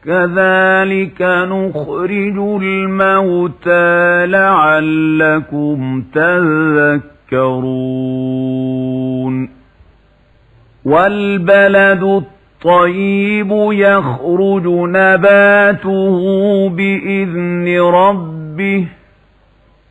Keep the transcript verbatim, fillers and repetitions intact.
كذلك نخرج الموتى لعلكم تذكرون والبلد الطيب يخرج نباته بإذن ربه